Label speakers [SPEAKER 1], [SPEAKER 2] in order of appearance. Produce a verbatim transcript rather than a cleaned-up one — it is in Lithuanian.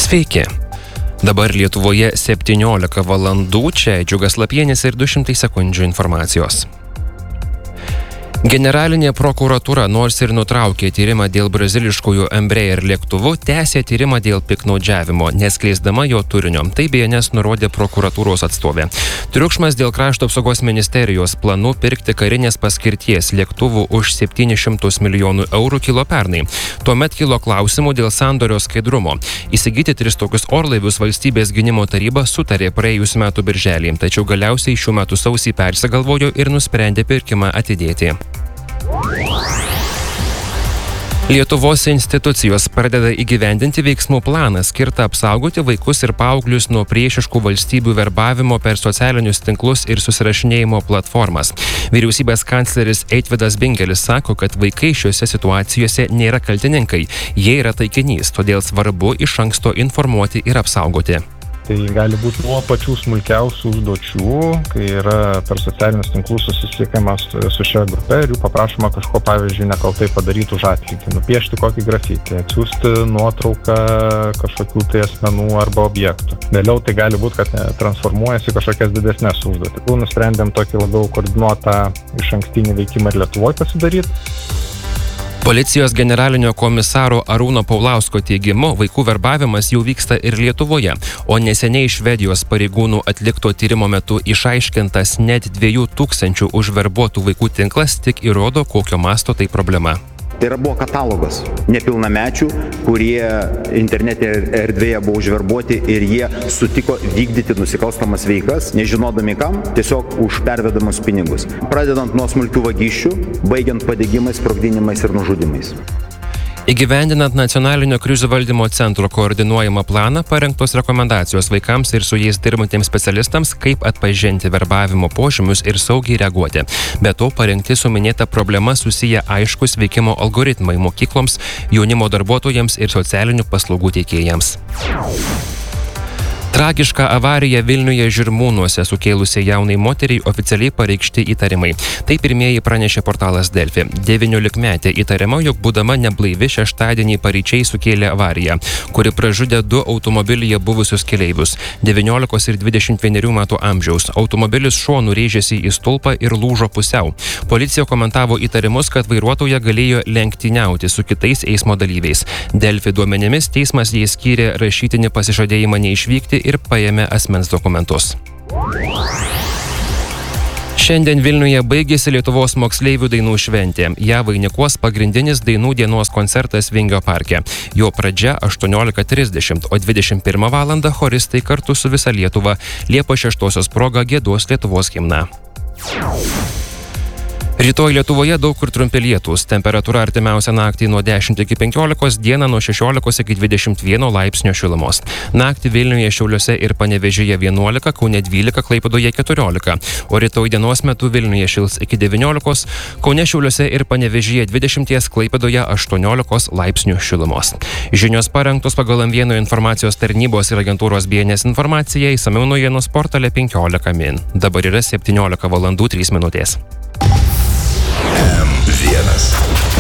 [SPEAKER 1] Sveiki. Dabar Lietuvoje septyniolika valandų, čia Džiugas Lapienis ir du šimtai sekundžių informacijos. Generalinė prokuratūra nors ir nutraukė tyrimą dėl braziliškųjų Embraer lėktuvų, tęsė tyrimą dėl piktnaudžiavimo, neskleisdama jo turinio. Tai B N S nurodė prokuratūros atstovė. Triukšmas dėl krašto apsaugos ministerijos planų pirkti karinės paskirties lėktuvų už septynis šimtus milijonų eurų kilo pernai. Tuomet kilo klausimų dėl sandorio skaidrumo. Įsigyti tris tokius orlaivius valstybės gynimo taryba sutarė praėjusių metų birželį, tačiau galiausiai šių metų sausį persigalvojo ir nusprendė pirkimą atidėti. Lietuvos institucijos pradeda įgyvendinti veiksmų planą skirtą apsaugoti vaikus ir paauglius nuo priešiškų valstybių verbavimo per socialinius tinklus ir susirašinėjimo platformas. Vyriausybės kancleris Eitvydas Bingelis sako, kad vaikai šiuose situacijose nėra kaltininkai, jie yra taikinys, todėl svarbu iš anksto informuoti ir apsaugoti.
[SPEAKER 2] Tai gali būti nuo pačių smulkiausių užduočių, kai yra per socialinius tinklus susisiekiamas su šia grupe ir jų paprašoma kažko, pavyzdžiui, nekaltai padaryti už atlygį, nupiešti kokį grafitį, atsiųsti nuotrauką kažkokių tai asmenų arba objektų. Vėliau tai gali būti, kad transformuojasi kažkokias didesnės užduotis. Nusprendėm tokį labiau koordinuotą išankstinį veikimą ir Lietuvoje pasidaryti.
[SPEAKER 1] Policijos generalinio komisaro Arūno Paulausko teigimu, vaikų verbavimas jau vyksta ir Lietuvoje, o neseniai Švedijos pareigūnų atlikto tyrimo metu išaiškintas net dviejų tūkstančių užverbuotų vaikų tinklas tik įrodo, kokio masto tai problema.
[SPEAKER 3] Tai yra buvo katalogas nepilnamečių, kurie internetinėje erdvėje buvo užverbuoti ir jie sutiko vykdyti nusikalstamas veikas, nežinodami kam, tiesiog už pervedamus pinigus. Pradedant nuo smulkių vagysčių, baigiant padegimais, sprogdinimais ir nužudimais.
[SPEAKER 1] Įgyvendinant Nacionalinio krizių valdymo centro koordinuojamą planą, parengtos rekomendacijos vaikams ir su jais dirbantiems specialistams, kaip atpažinti verbavimo požymius ir saugiai reaguoti. Be to, parengti su minėta problema susiję aiškus veikimo algoritmai mokykloms, jaunimo darbuotojams ir socialinių paslaugų teikėjams. Tragišką avariją Vilniuje Žirmūnuose sukėlusiai jaunai moteriai oficialiai pareikšti įtarimai. Tai pirmieji pranešė portalas Delfi. devyniolikmetė įtariama, jog būdama neblaivi šeštadienį paryčiai sukėlė avariją, kuri pražudė du automobilyje buvusius keleivius - devyniolikos ir dvidešimt vienerių metų amžiaus. Automobilis šonu rėžėsi į stulpą ir lūžo pusiau. Policija komentavo įtarimus, kad vairuotoja galėjo lenktyniauti su kitais eismo dalyviais. Delfi duomenimis teismas jai skyrė rašytinį pasižadėjimą neišvykti ir paėmė asmens dokumentus. Šiandien Vilniuje baigėsi Lietuvos moksleivių dainų šventė. Ja vainikuos pagrindinis dainų dienos koncertas Vingio parke. Jo pradžia aštuoniolika trisdešimt, o dvidešimt pirmą valandą choristai kartu su visa Lietuva Liepos šeštosios proga giedos Lietuvos himną. Rytoj Lietuvoje daug kur trumpi lietūs. Temperatūra artimiausią naktį nuo dešimt iki penkiolikos, dieną nuo šešiolikos iki dvidešimt vieno laipsnio šilumos. Naktį Vilniuje, Šiauliuose ir Panevėžyje vienuolika, Kaune dvylika, Klaipėdoje keturiolika. O rytoj dienos metu Vilniuje šils iki devyniolikos, Kaune, Šiauliuose ir Panevėžyje dvidešimt, Klaipėdoje aštuoniolikos laipsnių šilumos. Žinios parengtos pagal M vienas informacijos tarnybos ir agentūros B N S informaciją, išsamiau naujienos portale penkiolika min. Dabar yra septyniolika valandų trys minutės.
[SPEAKER 4] M vienas.